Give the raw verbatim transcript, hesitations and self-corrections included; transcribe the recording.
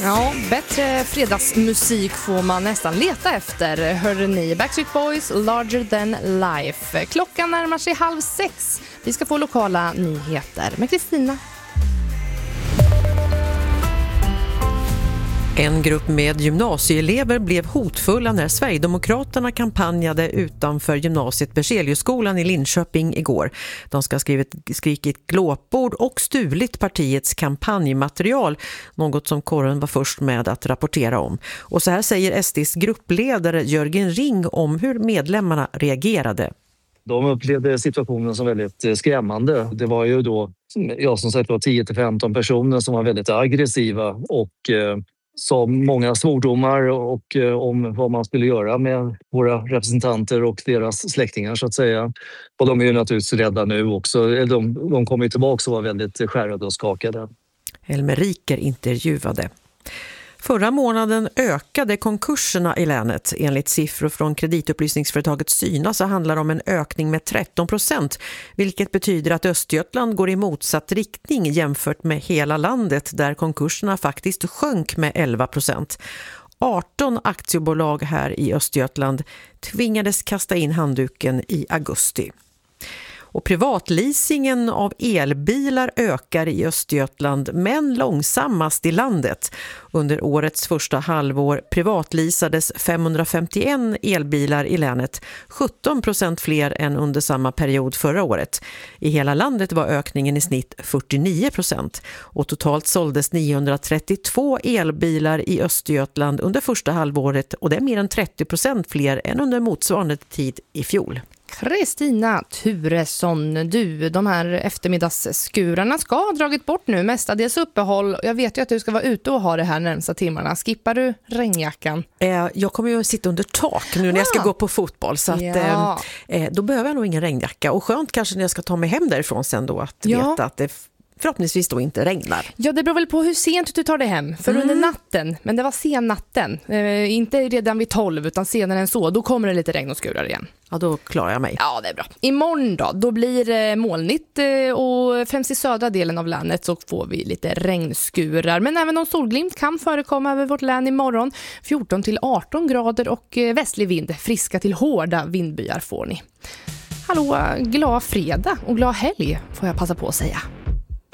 Ja, bättre fredagsmusik får man nästan leta efter. Hörde ni Backstreet Boys, Larger Than Life. Klockan närmar sig halv sex. Vi ska få lokala nyheter med Kristina. En grupp med gymnasieelever blev hotfulla när Sverigedemokraterna kampanjade utanför gymnasiet Berzeliusskolan i Linköping igår. De ska ha skrivit, skrikit glåpord och stulit partiets kampanjmaterial, något som kåren var först med att rapportera om. Och så här säger S D:s gruppledare Jörgen Ring om hur medlemmarna reagerade. De upplevde situationen som väldigt skrämmande. Det var ju då, jag som sagt var tio till femton personer som var väldigt aggressiva och eh, sa många svordomar och eh, om vad man skulle göra med våra representanter och deras släktingar så att säga. Och de är ju naturligtvis rädda nu också. De, de kom ju tillbaka och var väldigt skärrade och skakade. Elmer Riker intervjuade. Förra månaden ökade konkurserna i länet. Enligt siffror från kreditupplysningsföretaget Syna så handlar det om en ökning med tretton procent, vilket betyder att Östergötland går i motsatt riktning jämfört med hela landet där konkurserna faktiskt sjönk med elva procent. arton aktiebolag här i Östergötland tvingades kasta in handduken i augusti. Och privatleasingen av elbilar ökar i Östergötland men långsammast i landet. Under årets första halvår privatleasades femhundrafemtioen elbilar i länet, sjutton procent fler än under samma period förra året. I hela landet var ökningen i snitt fyrtionio procent och totalt såldes niohundratrettiotvå elbilar i Östergötland under första halvåret och det är mer än trettio procent fler än under motsvarande tid i fjol. Kristina Turesson, du, de här eftermiddagsskurarna ska ha dragit bort nu, mestadels uppehåll. Jag vet ju att du ska vara ute och ha det här närmsta timmarna. Skippar du regnjackan? Eh, jag kommer ju att sitta under tak nu när jag ska gå på fotboll så att, ja. eh, då behöver jag nog ingen regnjacka. Och skönt kanske när jag ska ta mig hem därifrån sen då att ja. veta att det förhoppningsvis då inte regnar. Ja, det beror väl på hur sent du tar dig hem. För mm. under natten, men det var sen natten. Eh, inte redan vid tolv utan senare än så. Då kommer det lite regn och skurar igen. Ja, då klarar jag mig. Ja, det är bra. Imorgon då, då blir det molnigt och främst i södra delen av länet så får vi lite regnskurar. Men även om solglimt kan förekomma över vårt län imorgon. fjorton till arton grader och västlig vind. Friska till hårda vindbyar får ni. Hallå, glad fredag och glad helg får jag passa på att säga.